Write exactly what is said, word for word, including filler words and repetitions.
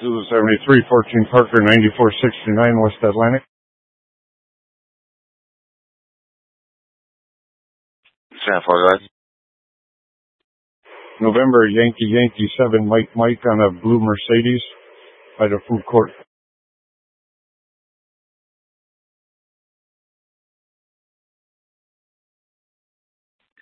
Zulu seventy-three, fourteen Parker, ninety-four sixty-nine West Atlantic. San Francisco. November Yankee Yankee seven Mike Mike on a blue Mercedes by the food court.